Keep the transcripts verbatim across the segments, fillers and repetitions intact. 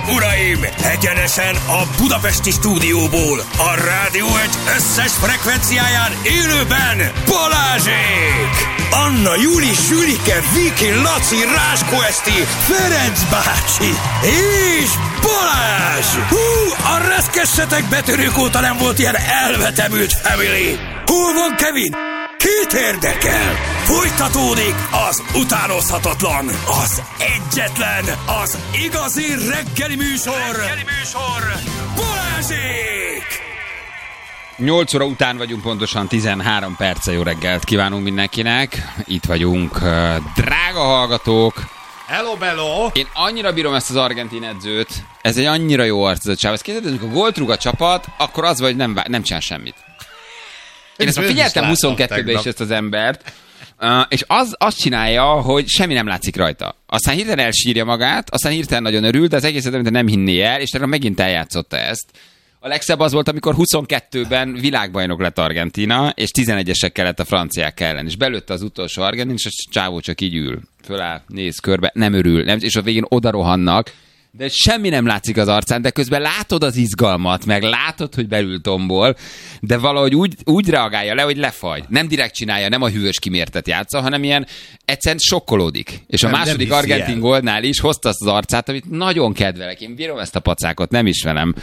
uraim! Egyenesen a budapesti stúdióból, a Rádió egy összes frekvenciáján élőben Balázsék! Anna, Júli, Sülike, Viki, Laci, Ráskó Eszti, Ferenc bácsi és Balázs! Hú, a reszkessetek betörők óta nem volt ilyen elvetemült family! Hol van Kevin? Kit érdekel? Folytatódik az utánozhatatlan, az egyetlen, az igazi reggeli műsor, reggeli műsor, Balázsék! nyolc óra után vagyunk, pontosan tizenhárom perce. Jó reggelt kívánunk mindenkinek. Itt vagyunk, drága hallgatók. Hello, bello! Én annyira bírom ezt az argentin edzőt. Ez egy annyira jó arc, ez a csáv. Ezt képzeld, amikor gólt rúg a csapat, akkor az vagy nem, nem csinál semmit. Én ezt már figyeltem huszonkettőben is ezt az embert, uh, és az azt csinálja, hogy semmi nem látszik rajta. Aztán hirtelen elsírja magát, aztán hirtelen nagyon örül, de az egészet mint nem hinné el, és akkor megint eljátszotta ezt. A legszebb az volt, amikor huszonkettőben világbajnok lett Argentína, és tizenegyesekkel lett a franciák ellen, és belőtte az utolsó argentin, és a csávó csak így ül. Föláll, néz körbe, nem örül, nem, és a végén oda rohannak, de semmi nem látszik az arcán, de közben látod az izgalmat, meg látod, hogy belül tombol, de valahogy úgy, úgy reagálja le, hogy lefagy. Nem direkt csinálja, nem a hűvös kimértet játsza, hanem ilyen egyszerűen sokkolódik. És nem, a második argentin gólnál is hozta azt az arcát, amit nagyon kedvelek. Én bírom ezt a pacákot, nem is velem,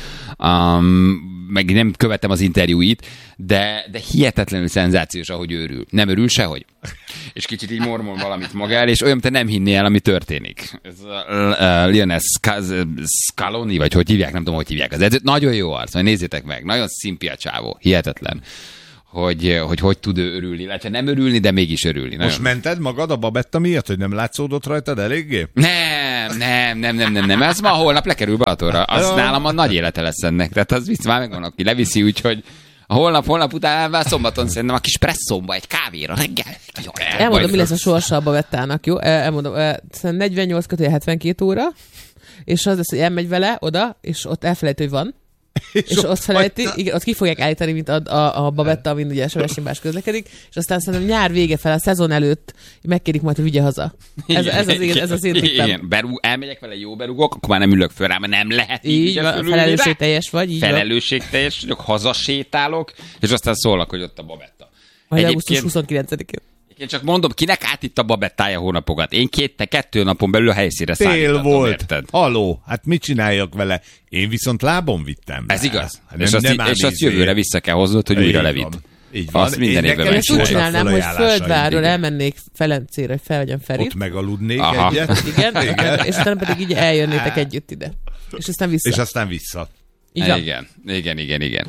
um, meg nem követem az interjúit, de, de hihetetlenül szenzációs, ahogy őrül. Nem örül sehogy. És kicsit így mormol valamit maga el, és olyan, mint te nem hinné el, ami történik. Ez a, a, a Lionel Scaloni, vagy hogy hívják, nem tudom, hogy hívják az edzőt. Nagyon jó arc, majd nézzétek meg. Nagyon szimpi a csávó. Hihetetlen. Hogy, hogy hogy tud ő örülni. Lehet, nem örülni, de mégis örülni. Nagyon. Most mented magad a babetta miatt, hogy nem látszódott rajtad eléggé? Nem, nem, nem, nem, nem, nem. Ez ma holnap lekerül Balatonra. Az nálam a nagy élete lesz ennek. Tehát az visz, már megvan, aki leviszi, úgyhogy a holnap, holnap után már szombaton szerintem a kis presszomba egy kávéra reggel. Elmondom, mi lesz a sorsa a babettának, jó? Elmondom, negyvennyolc kötője hetvenkét óra, és az lesz, hogy elmegy vele oda, és ott elfelejt, hogy van. És, és ott felejti, igen, ott ki fogják állítani, mint a, a, a babetta, amin ugye Sebestyén Balázs közlekedik, és aztán szerintem nyár vége fel, a szezon előtt megkérik majd, hogy vigye haza. Ez, ez az én, ez az én tippem. Igen, berúg, elmegyek vele, jó berúgok, akkor már nem ülök föl rá, mert nem lehet így. Így van, felelősségteljes vagy, így Felelősségteljes vagyok, hazasétálok, és aztán szólnak, hogy ott a babetta. Majd augusztus huszonkilencedikén. Én csak mondom, kinek át itt a babettája hónapokat? Én két, kettő napon belül a helyszínre szállítottam. Tél volt. Érted? Haló, hát mit csináljak vele? Én viszont lábon vittem. Ez igaz. Hát és, nem, azt, és azt jövőre vissza kell hoznod, hogy újra levitt. Így van. Azt minden évben meg. Én úgy csinálnám, hogy Földvárról elmennék Felencére, hogy felvegyem Ferit. Ott megaludnék Aha. egyet. Igen, igen, és utána pedig így eljönnétek együtt ide. És aztán vissza. És aztán vissza. Igen, igen, igen, igen, igen.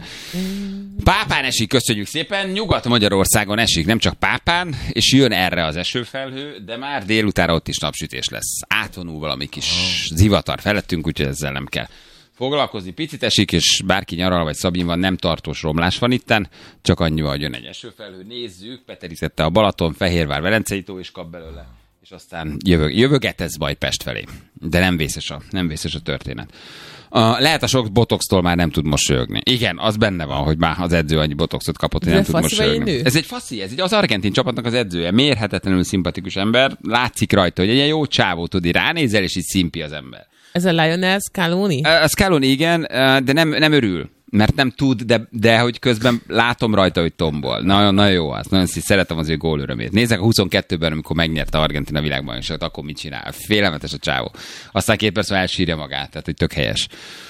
Pápán esik, köszönjük szépen. Nyugat-Magyarországon esik, nem csak Pápán, és jön erre az esőfelhő, de már délutára ott is napsütés lesz. Átvonul valami kis zivatar felettünk, úgyhogy ezzel nem kell foglalkozni. Picit esik, és bárki nyaral, vagy Szabin van, nem tartós romlás van itten, csak annyi, hogy jön egy esőfelhő. Nézzük, peterítette a Balaton, Fehérvár, Velencei tó is kap belőle, és aztán jövög, jövöget ez majd Pest felé. De nem vészes a, nem vészes a történet. Uh, lehet a sok botoxtól már nem tud mosolyogni. Igen, az benne van, hogy már az edző annyi botoxot kapott, hogy nem tud mosolyogni. Ez egy faszi, ez egy az argentin csapatnak az edzője. Mérhetetlenül szimpatikus ember. Látszik rajta, hogy egy ilyen jó csávó tud, így ránézel, és így szimpi az ember. Ez a Lionel Scaloni? A Scaloni, igen, de nem, nem örül. Mert nem tud, de, de hogy közben látom rajta, hogy tombol. Nagyon, nagyon jó az. Nagyon szeretem az ő gól örömét. Nézzek a huszonkettőben, amikor megnyerte Argentina világbajnokságot, akkor mit csinál? Félelmetes a csávó. Aztán két perc elsírja magát, tehát hogy tök helyes.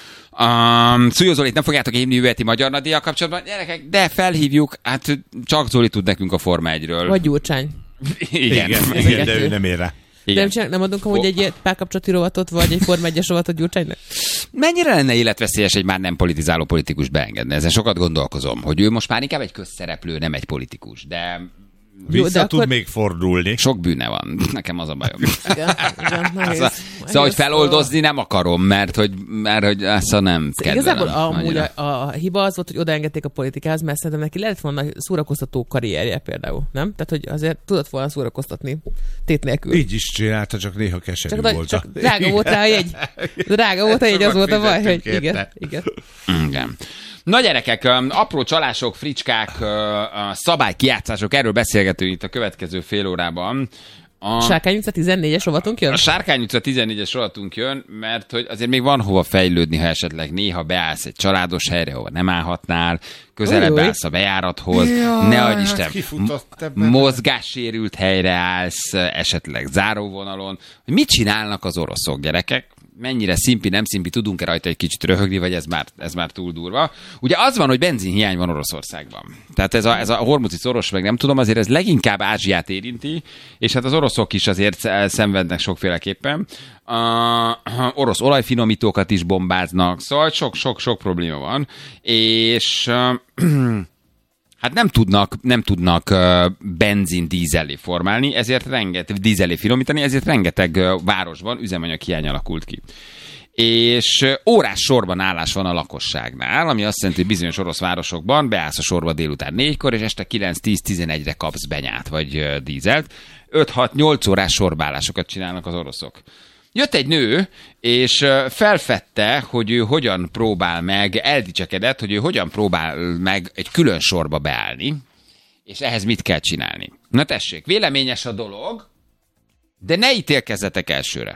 Um, Szújó Zolit nem fogjátok hívni jövőheti magyar nagydíjjal kapcsolatban, gyerekek, de felhívjuk, hát csak Zoli tud nekünk a Forma egyről. Vagy Gyurcsány. Igen, igen, igen, de ő nem ér rá. De nem, nem adunk amúgy egy párkapcsolati rovatot, vagy egy Forma egyes rovatot Gyurcsánynak? Mennyire lenne életveszélyes egy már nem politizáló politikus beengedni? Ezen sokat gondolkozom, hogy ő most már inkább egy közszereplő, nem egy politikus, de... Vissza Jó, tud akkor... még fordulni. Sok bűne van. Nekem az a bajom. Igen, igen, nehéz, szóval, szóval, hogy feloldozni nem akarom, mert hogy, mert, hogy ezt nem kedvelem. Igazából amúgy a, a hiba az volt, hogy odaengedték a politikához, mert szerintem neki lehet volna szórakoztató karrierje például, nem? Tehát, hogy azért tudott volna szórakoztatni tét nélkül. Így is csinálta, csak néha keserű csak volt. Csak drága volt rá a jegy. Drága volt a jegy, az volt a baj, hogy igen, igen. Igen. Na gyerekek, apró csalások, fricskák, szabálykijátszások, erről beszélgetünk itt a következő fél órában. A Sárkány utca tizennégyes rovatunk jön? A Sárkány utca tizennégyes rovatunk jön, mert hogy azért még van hova fejlődni, ha esetleg néha beállsz egy családos helyre, hova nem állhatnál, közelebb Ujj. állsz a bejárathoz, Jaj, ne adj hát Isten, kifutott ebben. mozgássérült helyre állsz, esetleg záróvonalon. Hogy mit csinálnak az oroszok, gyerekek? Mennyire szimpi, nem szimpi, tudunk-e rajta egy kicsit röhögni, vagy ez már, ez már túl durva. Ugye az van, hogy benzinhiány van Oroszországban. Tehát ez a, ez a Hormuzi-szoros, meg nem tudom, azért ez leginkább Ázsiát érinti, és hát az oroszok is azért szenvednek sokféleképpen. Uh, orosz olajfinomítókat is bombáznak, szóval sok-sok-sok probléma van, és... Uh, Hát nem tudnak, nem tudnak uh, benzin dízellé formálni, ezért rengeteg, dízellé finomítani, ezért rengeteg uh, városban üzemanyag hiány alakult ki. És uh, órás sorban állás van a lakosságnál, ami azt jelenti, hogy bizonyos orosz városokban beállsz a sorba délután négykor, és este kilenc tíz tizenegyre kapsz benyát, vagy uh, dízelt. öt hat nyolc órás sorbállásokat csinálnak az oroszok. Jött egy nő, és felfedte, hogy ő hogyan próbál meg, eldicsekedett, hogy ő hogyan próbál meg egy külön sorba beállni, és ehhez mit kell csinálni. Na tessék, véleményes a dolog, de ne ítélkezzetek elsőre.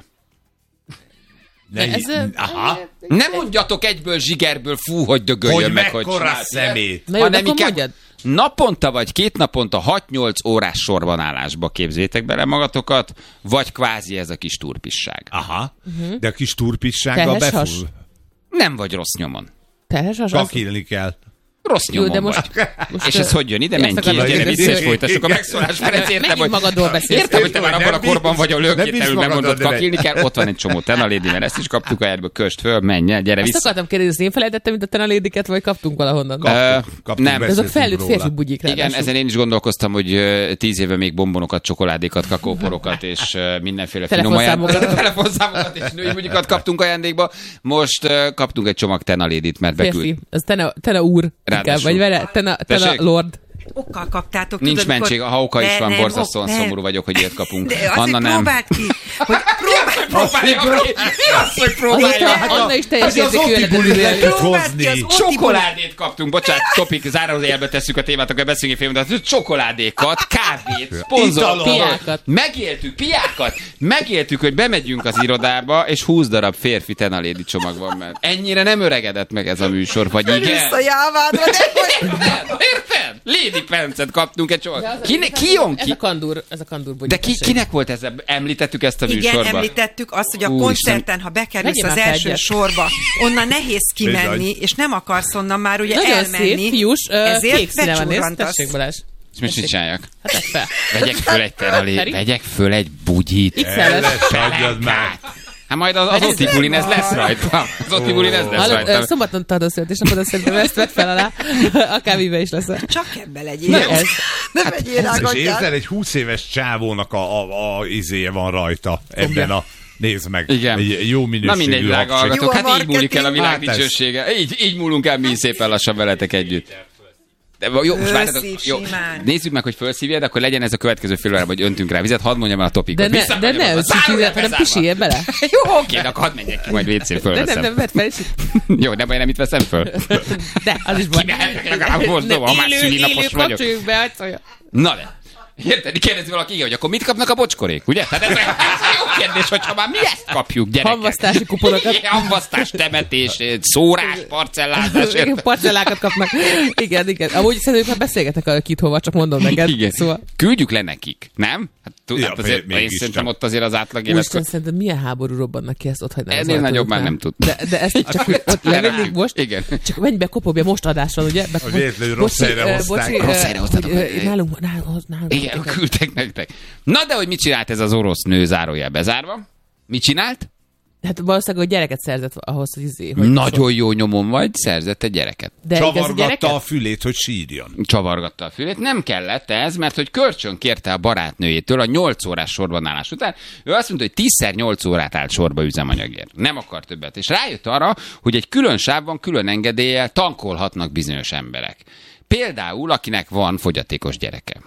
Ne, Ez, aha. Nem mondjatok egyből zsigerből, fú, hogy dögöljön Hogy meg, hogy mekkora csináld. szemét. Na jó, de akkor inkább mondjad. naponta vagy két naponta hat-nyolc órás sorban állásba képzétek bele magatokat, vagy kvázi ez a kis turpisság. Aha, uh-huh. De a kis turpissággal Tehes has? befúl. Nem vagy rossz nyomon. Terhes az? Kakilni kell. Rossz Jó, nyomon de vagy. most... most És ez hogy jön ide? Ezt Menj ki, akarom gyere kérdezni. vissza, és folytassuk a megszólás. Ferenc, értem, Megint hogy, magadról beszélsz. értem, hogy te már Nem abban a bíz- korban vagy, a nem bíz lőkételül magadon, megmondod, de- kakilni kell. Ott van egy csomó tenalédi, mert ezt is kaptuk a erből, köst föl, menj el, gyere Ezt vissza. akartam kérdezni, én felejtettem, mint a tenalédiket, vagy kaptunk valahonnan? Kaptuk, Ö, kaptunk, nem. De azok beszéltünk felnőtt róla. férfi bugyik Igen, ráadásul. ezen én is gondolkoztam, hogy ö, tíz éve még bombonokat, csokoládékat, kakaóporokat és ö, mindenféle finom Telefonszámokat. ajándékot, telefonszámokat és női bugyikat kaptunk ajándékba. Most ö, kaptunk egy csomag tenalédit, mert beküld. Férfi. Ez tena, tena úr. Inkább, Ráadásul. vagy vele, tena, tena Tessék? lord. Okkal kaptátok. Nincs tudod, mentség, mikor- a oka is De van, nem, borzasztóan ok- nem. szomorú vagyok, hogy ilyet kapunk. De azért Anna nem. próbáld ki, hogy próbáld, Próbálja ki! Mi az, hogy Azért próbálja? te, Anna is teljes az érzékű Oti életet bulit él. lehet próbáld ki az hozni. Oti Csokoládét kaptunk, bocsánat, topik, zárójelbe tesszük a témát, akkor beszélünk egy fél mondatot. Csokoládékat, kávét, szponzor, Piákat. Megéltük, piákat, megéltük, hogy bemegyünk az irodába, és húsz darab férfi tenalédi csomag van, mert ennyire nem öregedett meg ez a műsor, vagy igen? Vissza jávádra, de hogy... Érted? Érted? Lady Pencet kaptunk egy csomag. Ki, ki jön Ez ki? a kandur, ez a kandur bugyik. De ki, kinek volt ez? Említettük ezt a Igen, műsorban? említettük azt, hogy a Úristen. koncerten, ha bekerülsz Vegyél az már első egyet. sorba, onnan nehéz kimenni, Bizony. és nem akarsz onnan már ugye Nagyon elmenni. szép, fiús, ö, ezért kék színe van, nézd, becsurrantasz. tessék Balázs. És most mit csináljak? Hát ez fel. Vegyek föl egy terelé, Feri? vegyek föl egy bugyit. Itt szeles. Hagyjad már. Hát majd az, az Oti bulin ez lesz rajta. Az Oti bulin ez lesz Hallod, ö, rajta. szombaton tartod születésnapod, szerintem ezt vedd fel alá. Akármiben is lesz. Csak ebbe legyél. Na ez. Ne vegyél rá És gatyát. érted, egy húsz éves csávónak a, a, a izéje van rajta ebben a... Nézd meg, Igen. egy jó minőségű Na mindegy, drága aksi. hallgatók, Jó a hát így múlik el a világ marketing. dicsősége. Így, így múlunk el mi szépen lassan veletek együtt. De jó, most várjátok, Fölszív jó, simán. nézzük meg, hogy felszívjad, akkor legyen ez a következő fél órában, hogy öntünk rá vizet, hadd mondjam el a topikot. De ne, de ne öntjük, hanem pisilje bele. Jó, oké, akkor hadd menjek ki, majd vécén De nem, fölveszem. nem, vedd fel, és Jó, de baj, nem itt veszem föl. de, az is baj. Kimehetek legalább mozdulva, ha már Élő, szülinapos élő, vagyok. kapcsoljuk be, hát szólja. Na de, érted, kérdezi valaki, igen, hogy akkor mit kapnak a bocskorék, ugye? Tehát ez, ez jó kérdés, hogyha már mi ezt kapjuk, gyerekek. Hamvasztási kuponokat. Igen, hamvasztás, temetés, szórás, parcellázás, érted? Parcellákat kapnak. Igen, igen. Amúgy szerintem már beszélgetek a kit hova, csak mondom neked. Igen. Szóval, Küldjük le nekik, nem? Hát, tud, Ja, hát azért, mégis én szerintem csak. ott azért az átlag úristen, életkor. szerintem milyen háború robbannak ki, ezt ott hagynám. az Ennél ajtót nagyobb már után. nem tud. De, de ezt csak úgy ott levennék most. Igen. Csak menj be, kopogja, most adás van, ugye? Be, Hogy véletlenül rossz bocsi, helyre ö, hozták. bocsi, Rossz ö, helyre hoztátok. hogy, ö, Nálunk, nálunk, nálunk. Igen, küldtek nektek. Na de, hogy mit csinált ez az orosz nő, zárójel bezárva? Mit csinált? Hát valószínűleg, hogy gyereket szerzett ahhoz, hogy izé. Hogy Nagyon jó nyomon vagy, szerzett egy gyereket. De igazi Csavargatta gyereket? a fülét, hogy sírjon. Csavargatta a fülét. Nem kellett ez, mert hogy kölcsön kérte a barátnőjétől a nyolc órás sorban állás után. Ő azt mondta, hogy tízszer nyolc órát állt sorba üzemanyagért. Nem akar többet. És rájött arra, hogy egy külön sávban, külön engedéllyel tankolhatnak bizonyos emberek. Például, akinek van fogyatékos gyereke.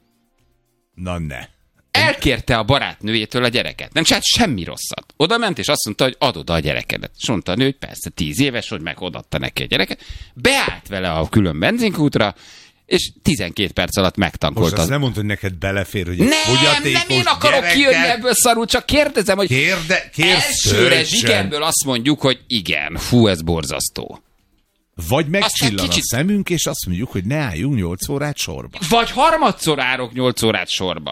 Na ne. Elkérte a barátnőjétől a gyereket. Nem csinált semmi rosszat. Oda ment, és azt mondta, hogy adod a gyerekedet. És mondta a nő, hogy persze, tíz éves, hogy megodatta neki a gyereket. Beállt vele a külön benzinkútra, és tizenkét perc alatt megtankolt. Most azt az... nem mondod, hogy neked belefér, hogy egy Nem, fogyatékos nem én akarok gyereket... kijönni ebből szarul, csak kérdezem, hogy Kérde, kérsz elsőre töltsön. zsigerből azt mondjuk, hogy igen, fú, ez borzasztó. Vagy megcsillan Aztán kicsit- a szemünk, és azt mondjuk, hogy ne álljunk nyolc órát sorba. Vagy harmadszor árok nyolc órát sorba.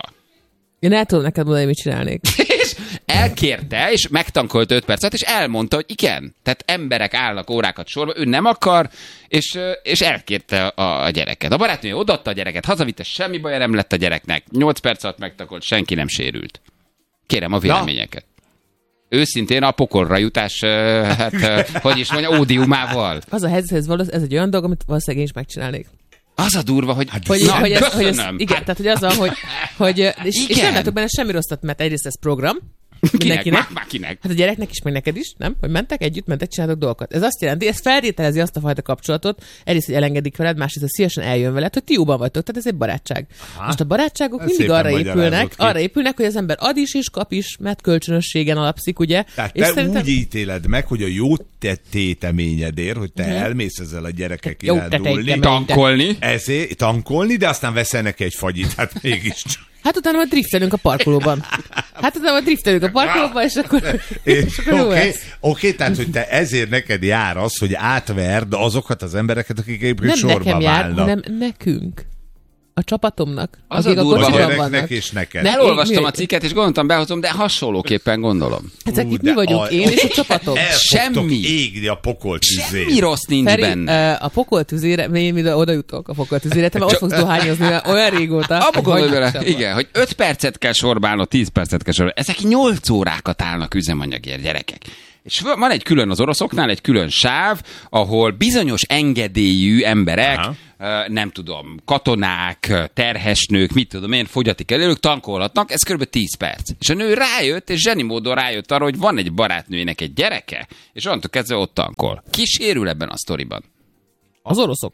Én el tudom neked mondani, mit csinálnék. És elkérte, és megtankolt öt percet, és elmondta, hogy igen. Tehát emberek állnak órákat sorba, ő nem akar, és, és elkérte a, a gyereket. A barátnője odaadta a gyereket, hazavitte, semmi baja nem lett a gyereknek. nyolc perc alatt megtankolt, senki nem sérült. Kérem a véleményeket. Őszintén a pokolra jutás, hát, hogy is mondja, ódiumával. Az a helyzethez valószínűleg ez egy olyan dolog, amit valószínűleg én is megcsinálnék. Az a durva, hogy, Hogy, na, hogy, ez, hogy ez, köszönöm. igen, Hát, tehát hogy az van, hogy, hogy és, és Igen. nem látok benne semmi rosszat, mert egyrészt ez program, kinek? mindenkinek. Már, már kinek? Hát a gyereknek is, meg neked is, nem? Hogy mentek együtt, mentek, csináltok dolgokat. Ez azt jelenti, ez feltételezi azt a fajta kapcsolatot, egyrészt, hogy elengedik veled, másrészt, hogy szívesen eljön veled, hogy ti jóban vagytok. Tehát ez egy barátság. Aha. Most a barátságok Ez mindig szépen arra magyarázod épülnek, ki. arra épülnek, hogy az ember ad is és kap is, mert kölcsönösségen alapszik, ugye? Tehát és te szerintem... úgy ítéled meg, hogy a jó te téteményedért, hogy te elmész ezzel a gyerekek Jó kirándulni, tetékemény. Tankolni. ezért tankolni, de aztán veszel neki egy fagyit, hát mégiscsak. Hát utána majd driftelünk a parkolóban. Hát utána majd driftelünk a parkolóban, és akkor, és És akkor jó Oké, lesz. okay, tehát, hogy te ezért neked jár az, hogy átverd azokat az embereket, akik egyébként Nem sorba nekem jár, válnak. hanem nekünk. A csapatomnak. Az akik a a durva, A hogy kocsiban gyereknek vannak. és neked. Ne- Elolvastam mi- a cikket, és gondoltam, behozom, de hasonlóképpen gondolom. Ezek Ú, itt de mi vagyunk, a- én és a csapatom. El fogtok Semmi. égni a pokol tüzén. Semmi rossz nincs Feri, benne. uh, a pokol tüzére, én mind oda jutok a pokol tüzére, te már ott fogsz dohányozni, mert olyan régóta. Abba hogy gondolj hagyjuk bele, sem. igen, hogy öt percet kell sorba állnod, tíz percet kell sorba. Ezek nyolc órákat állnak üzemanyagért, gyerekek. És van egy külön az oroszoknál, egy külön sáv, ahol bizonyos engedélyű emberek, Aha. ö, nem tudom, katonák, terhes nők, mit tudom én, fogyatik elő, ők tankolhatnak, ez kb. tíz perc. És a nő rájött, és zseni módon rájött arra, hogy van egy barátnőjének egy gyereke, és onnantól kezdve ott tankol. Ki sérül ebben a sztoriban? Az oroszok.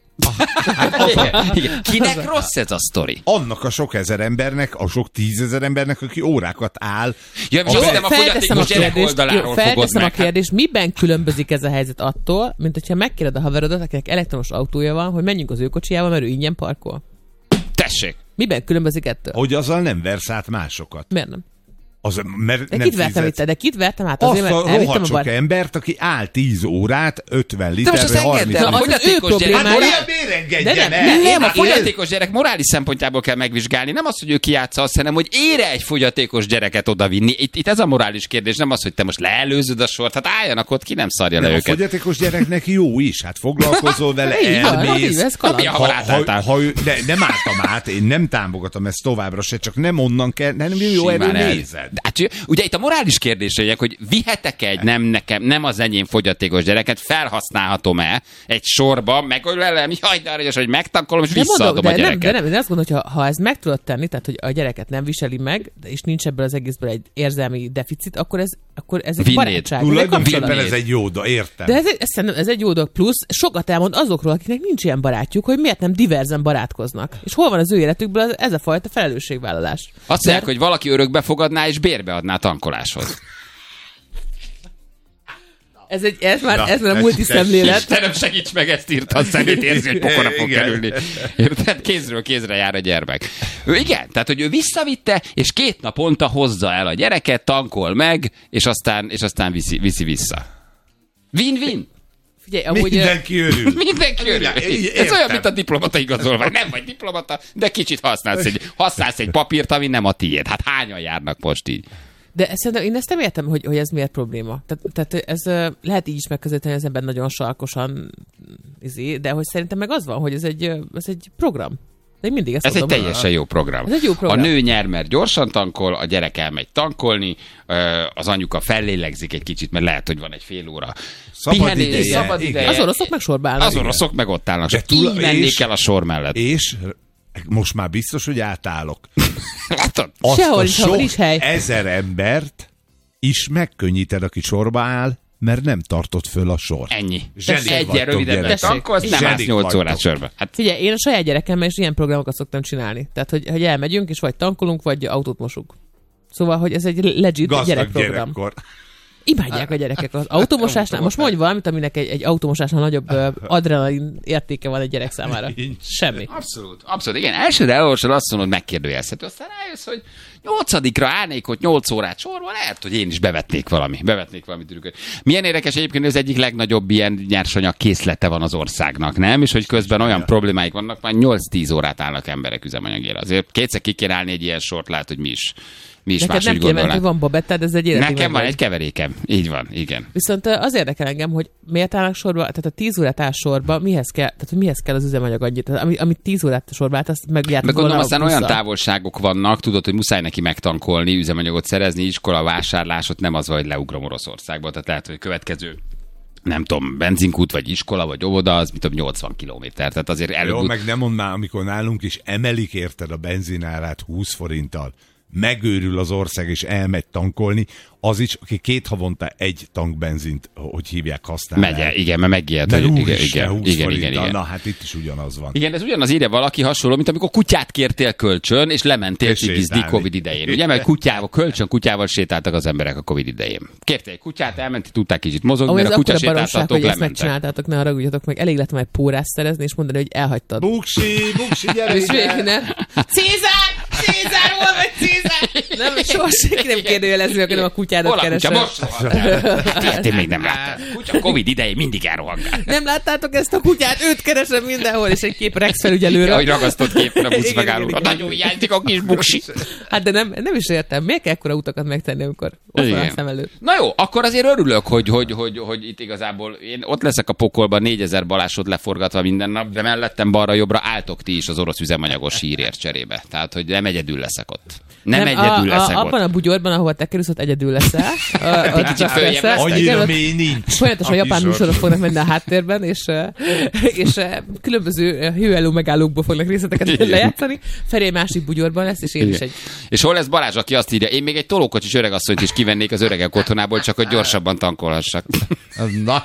Igen, igen. Kinek rossz ez a sztori? Annak a sok ezer embernek, a sok tízezer embernek, aki órákat áll. Ja, A- jó, Jó, nem a felteszem a fogyatékos gyerek kérdést, jó, oldaláról fogod felteszem a meg. kérdést, miben különbözik ez a helyzet attól, mint hogyha megkéred a haverodat, akinek elektromos autója van, hogy menjünk az ő kocsijával, mert ő ingyen parkol. Tessék. Miben különbözik ettől? Hogy azzal nem versz át másokat. Miért nem? Az, mert De nem kit vertem fizetsz. itt? De kit vertem át? Azt Azért, mert a elvittem rohadt a sok bar... embert, aki áll tíz órát, ötven De most liter, azt vagy engedd harminc el, a az az ő fogyatékos gyerek... problémája. Hát morális- olyan miért De engedjen nem, el? nem, Nem, a Én- fogyatékos gyerek morális szempontjából kell megvizsgálni. Nem az, hogy ő kijátsza azt, hanem hogy ére egy fogyatékos gyereket odavinni. Itt, itt ez a morális kérdés, nem az, hogy te most leelőzöd a sort. Hát álljanak ott, ki nem szarja le Nem, a őket. fogyatékos gyereknek jó is, hát foglalkozol vele, Így van, így, elmész. ez kaland. Mi a Ha, barátáltál? ha, ha ő, de nem álltam át, én nem támogatom ezt továbbra se, csak nem onnan kell, nem jó erő Simán el. nézed. De hát, ugye itt a morális kérdés, hogy vihetek egy nem nekem, nem az enyém fogyatékos gyereket, felhasználhatom-e egy sorba, megölelem, jaj, de aranyos, hogy megtankolom, és De visszaadom mondom, a de nem, gyereket. de nem, de azt gondolom, hogy ha, ha ezt meg tudod tenni, tehát hogy a gyereket nem viseli meg, de és nincs ebből az egészből egy érzelmi deficit, akkor ez, akkor ez egy Vinnéd. barátság. ez egy Tulajdonképpen kapcsolat. ez egy jó, de értem. De ez, egy- ez, szerintem ez egy jó dolog. Plusz sokat elmond azokról, akiknek nincs ilyen barátjuk, hogy miért nem diverzen barátkoznak. És hol van az ő életükből ez, ez a fajta felelősségvállalás. Azt mondják, hogy valaki örökbe fogadná és bérbe adná tankoláshoz. Ez, egy, ez már, Na, ez már a ez- multiszemlélet. Istenem, segíts meg, ezt írta, szerint érzi, hogy pokora fog Igen. kerülni. Érted? Kézről kézre jár a gyermek. Ő igen, tehát, hogy ő visszavitte, és két naponta hozza el a gyereket, tankol meg, és aztán, és aztán viszi, viszi vissza. Win-win. Figyelj, amúgy... Mindenki örül. Mindenki örül. Igen, Ez értem. olyan, mint a diplomata igazolvány. Nem vagy diplomata, de kicsit használsz egy, használsz egy papírt, ami nem a tiéd. Hát hányan járnak most így? De ezt, szerintem én ezt nem értem, hogy, hogy ez miért probléma. Tehát, tehát ez ö, lehet így is megközelíteni, az ember nagyon sarkosan izé, de hogy szerintem meg az van, hogy ez egy, ö, ez egy program. De én mindig ezt Ez egy mondom. teljesen jó program. Ez egy jó program. A nő nyer, mert gyorsan tankol, a gyerek elmegy tankolni, ö, az anyuka fellélegzik egy kicsit, mert lehet, hogy van egy fél óra. Szabad Pihenés, ideje, szabad igen. ideje. Az oroszok meg sorba állnak. Az oroszok meg ott állnak, De és túl- így mennék és- el a sor mellett. És most már biztos, hogy átállok. Látod? Azt Sehol a nincs, ahol sok nincs hely. ezer embert is megkönnyíted, aki sorba áll, mert nem tartott föl a sor. Ennyi. Zsenik Egyen vagytok, rövidebben gyerekek. tankolsz, nem állsz Zsenik nyolc vagytok. órát sörbe. Hát Figyelj, én a saját gyerekemmel is ilyen programokat szoktam csinálni. Tehát, hogy, hogy elmegyünk, és vagy tankolunk, vagy autót mosunk. Szóval, hogy ez egy legit Gazdag gyerekprogram. gyerekkor. imádják a gyerekek az automosásnál. Most mondj valamit, aminek egy, egy automosásnál nagyobb uh, adrenalin értéke van egy gyerek számára. Semmi. Abszolút, abszolút. Igen, elsőre elolvasod, azt mondod, megkérdőjelezhető. Aztán rájössz, hogy nyolcadikra állnék ott nyolc órát sorban, lehet, hogy én is bevetnék valami. Bevetnék valami trükköt. Milyen érdekes egyébként, hogy az egyik legnagyobb ilyen nyersanyag készlete van az országnak, nem? És hogy közben olyan problémáik vannak, már nyolc-tíz órát állnak emberek üzemanyagére. Azért kétszer ki kell állni egy ilyen sort, lehet, hogy mi is. Mi is neked nem kéne, hogy van babettád, ez egy életig. Nekem van egy keverékem. Így van, igen. Viszont az érdekel engem, hogy miért állnak sorba, tehát a tíz órát áll sorba, mihez kell, tehát hogy mihez kell az üzemanyag annyit, tehát ami, amit tíz órát sorba állt, azt megjártak volna. Gondolom, aztán olyan távolságok vannak, tudod, hogy muszáj neki megtankolni, üzemanyagot szerezni, iskola, vásárlás, ott nem az, hogy leugrom Oroszországba, tehát lehet, hogy a következő nem tudom, benzinkút, vagy iskola, vagy óvoda, az mit tudom, nyolcvan kilométer. Tehát azért előbb... Jó, meg nem mondd már, amikor nálunk is emelik érted a benzinárát húsz forinttal, megőrül az ország, és elmegy tankolni, az is, aki két havonta egy tankbenzint, hogy hívják, használ. Megye, igen, mert megijedt. De igen, úristen, igen, igen, igen, igen. Na, hát itt is ugyanaz van. Igen, ez ugyanaz írja valaki hasonló, mint amikor kutyát kértél kölcsön, és lementél cigizni Covid idején. Ugye, mert kutyával, kölcsön kutyával sétáltak az emberek a Covid idején. Kértél egy kutyát, elmentél, tudták kicsit mozogni, mert a kutya sétáltatok, lementek. Ezt megcsináltátok, ne haragudjatok meg, elég lett majd pórást szerezni, és mondani, hogy elhagytad. Buksi, buksi, gyere ide! Cézár! Cézár, hol vagy Cézár? Nem, soha senki nem kérdőjelező, akkor nem a kutyádat keresem. Hát ilyet én még nem láttam. Kutya Covid idején mindig elrohangál. Nem láttátok ezt a kutyát? Őt keresem mindenhol, és egy kép Rex felügyelőre. Ahogy ragasztott képre a busz megállóra. Nagyon hiányzik a kis buksi. Hát de nem, nem is értem. Miért kell ekkora utakat megtenni, amikor ott van a szem előtt? Na jó, akkor azért örülök, hogy, hogy, hogy, hogy itt igazából én ott leszek a pokolban, négyezer balásod leforgatva minden nap, de mellettem balra-jobbra álltok ti is az orosz üzemanyagos hírért cserébe. Tehát, hogy nem egyedül leszek ott. Nem, nem egyedül a, leszek a, ott. Abban a bugyorban, ahova te kerülsz, ott egyedül leszel. Egy kicsit följebb lesz. Annyira mély nincs. Folyamatosan japán műsorok fognak menni a háttérben, és, és különböző hőelő megállókból fognak részleteket lejátszani. Feri másik bugyorban lesz, és én Igen. is egy. És hol lesz Balázs, aki azt írja, én még egy tolókocsis öregasszonyt is kivennék az öregek otthonából, csak hogy gyorsabban tankolhassak. Na.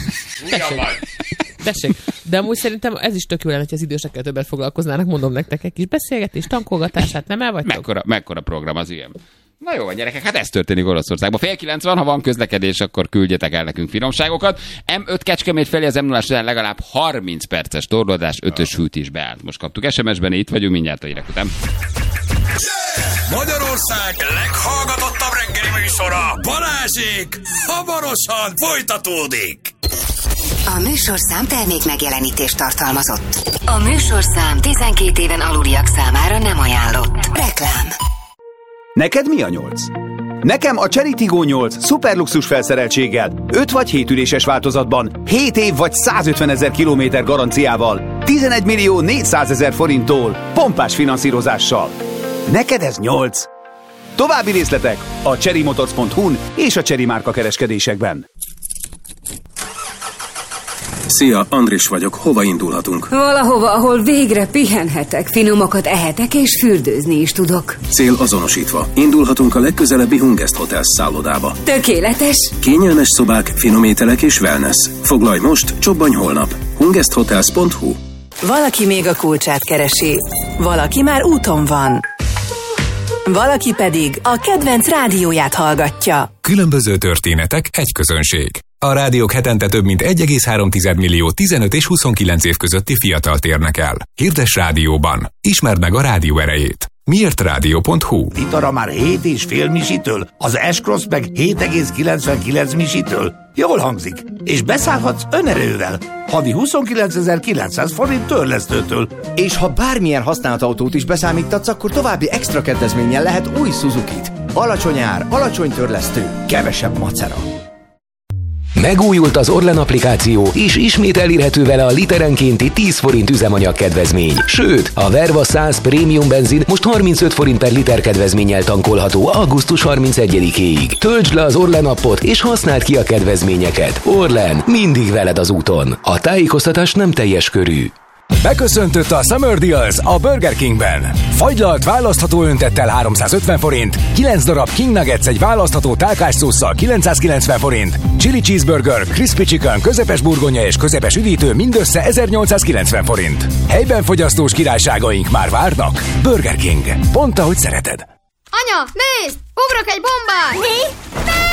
Tessék. De amúgy szerintem ez is tök jó lenne, hogy az idősekkel többet foglalkoznának, mondom nektek, egy kis beszélgetés, tankolgatás, hát nem el vagytok? Mekkora, mekkora program az ilyen. Na jó van, gyerekek, hát ez történik Oroszországban. Fél kilenc van, ha van közlekedés, akkor küldjetek el nekünk finomságokat. em öt Kecskemét felé az em nullás után legalább harminc perces torlódás, ötös hűtés beállt. Most kaptuk es em es-ben, itt vagyunk, mindjárt a hírek után. Magyarország leghallgatottabb reggeli műsora, Balázsék, hamarosan folytatódik. A műsorszám termék megjelenítést tartalmazott. A műsorszám tizenkét éven aluliak számára nem ajánlott. Reklám. Neked mi a nyolc? Nekem a Chery Tiggo nyolc szuperluxus felszereltséggel, öt vagy hét üléses változatban, hét év vagy százötvenezer kilométer garanciával, tizenegy millió négyszázezer forinttól, pompás finanszírozással. Neked ez nyolc. További részletek a cherrymotors pont hu-n és a Chery márka kereskedésekben. Szia, Andris vagyok. Hova indulhatunk? Valahova, ahol végre pihenhetek, finomakat ehetek és fürdőzni is tudok. Cél azonosítva. Indulhatunk a legközelebbi Hungest Hotels szállodába. Tökéletes! Kényelmes szobák, finom ételek és wellness. Foglalj most, csobbanj holnap. hungest hotels pont hu. Valaki még a kulcsát keresi. Valaki már úton van. Valaki pedig a kedvenc rádióját hallgatja. Különböző történetek, egy közönség. A rádiók hetente több mint egy egész három millió tizenöt és huszonkilenc év közötti fiatalt érnek el. Hirdes rádióban. Ismerd meg a rádió erejét. Miért rádió pont hu. Itt arra már hét és fél misitől, az S-Cross meg hét egész kilencvenkilenc misitől. Jól hangzik. És beszállhatsz önerővel. Hadi huszonkilencezer-kilencszáz forint törlesztőtől. És ha bármilyen használt autót is beszámítatsz, akkor további extra kedvezménnyel lehet új Suzukit. Alacsony ár, alacsony törlesztő, kevesebb macera. Megújult az Orlen applikáció, és ismét elérhető vele a literenkénti tíz forint üzemanyag kedvezmény. Sőt, a Verva száz Premium benzin most harmincöt forint per liter kedvezménnyel tankolható augusztus harmincegyedikéig. Töltsd le az Orlen appot, és használd ki a kedvezményeket. Orlen, mindig veled az úton. A tájékoztatás nem teljes körű. Beköszöntött a Summer Deals a Burger Kingben. Fagylalt választható öntettel háromszázötven forint, kilenc darab King Nuggets egy választható tálkás szósszal kilencszázkilencven forint, Chili Cheeseburger, Crispy Chicken, közepes burgonya és közepes üdítő mindössze ezernyolcszázkilencven forint. Helyben fogyasztós királyságaink már várnak. Burger King. Pont ahogy szereted. Anya, nézd! Ugrok egy bombát! Mi? Ne!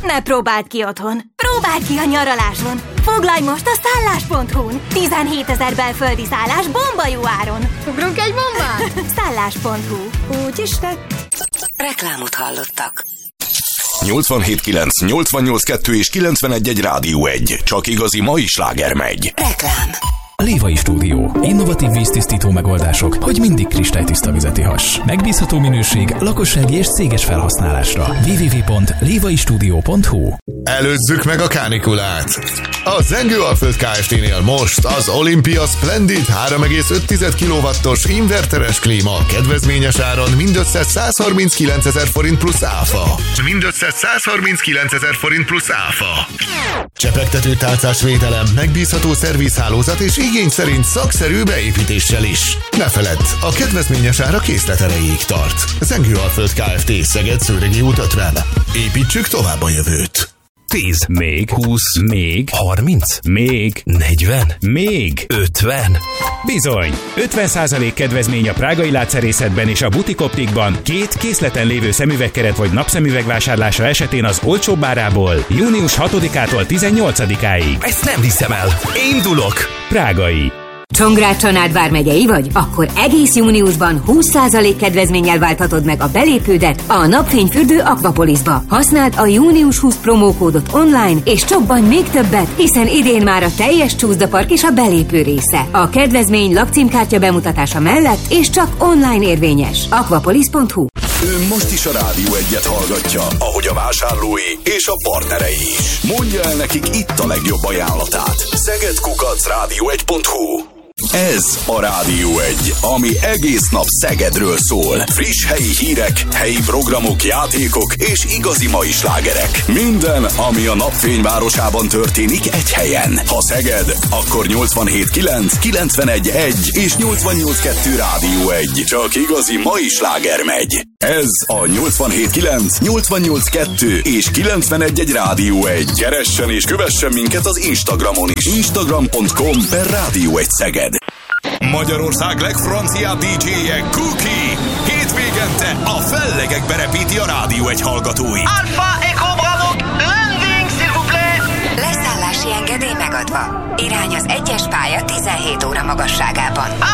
Ne próbáld ki otthon, próbáld ki a nyaraláson. Foglalj most a szállás pont hu-n. tizenhétezer belföldi szállás bomba jó áron. Ugrunk egy bombát? szállás pont hu. Úgy is lett. Reklámot hallottak. nyolcvanhét kilenc, nyolcvannyolc kettő és kilencvenegy egy Rádió egy. Csak igazi mai sláger megy. Reklám. Lévai Stúdió. Innovatív víztisztító megoldások, hogy mindig kristálytiszta vizet ihass. Megbízható minőség, lakossági és céges felhasználásra. double-u double-u double-u pont lévai stúdió pont hu. Előzzük meg a kánikulát! A Zengő-Alföld Kft-nél most az Olympia Splendid három egész öt kilowattos inverteres klíma kedvezményes áron mindössze százharminckilencezer forint plusz áfa. Mindössze százharminckilencezer forint plusz áfa. Csepegtető tálcás védelem, megbízható szervizhálózat és igény szerint szakszerű beépítéssel is. Ne feledd, a kedvezményes ára készlet erejéig tart. Zengő-Alföld Kft. Szeged Szőregi út ötven. Építsük tovább a jövőt. tíz, még húsz, még harminc, még negyven, még ötven. Bizony, ötven százalék kedvezmény a prágai látszerészetben és a butik optikban két készleten lévő szemüvegkeret vagy napszemüveg vásárlása esetén az olcsóbb árából június hatodikától tizennyolcadikáig. Ezt nem hiszem el. Indulok. Prágai. Csongrád-Csanád vármegyei vagy? Akkor egész júniusban húsz százalék kedvezménnyel válthatod meg a belépődet a napfényfürdő Aquapolisba. Használd a június húsz promókódot online, és csobbanj még többet, hiszen idén már a teljes csúszdapark is a belépő része. A kedvezmény lakcímkártya bemutatása mellett, és csak online érvényes. aquapolis pont hu. Ő most is a Rádió egyet hallgatja, ahogy a vásárlói és a partnerei is. Mondja el nekik itt a legjobb ajánlatát. Szeged kukac rádió egy pont hu. Ez a Rádió egy, ami egész nap Szegedről szól. Friss helyi hírek, helyi programok, játékok és igazi mai slágerek. Minden, ami a napfényvárosában történik egy helyen. Ha Szeged, akkor nyolcvanhét kilenc, kilencvenegy egy és nyolcvannyolc kettő Rádió egy. Csak igazi mai sláger megy. Ez a nyolcvanhét kilenc, nyolcvannyolc kettő és kilencvenegy egy Rádió egy. Keressen és kövessen minket az Instagramon is. instagram pont com per Rádió egy Szeged. Magyarország legfranciább dé dzséje Cookie. Hétvégente a fellegekbe repíti a Rádió egy hallgatói. Alpha Echo Bravo, landing s'il vous plaît. Leszállási engedély megadva. Irány az egyes pálya tizenhét óra magasságában.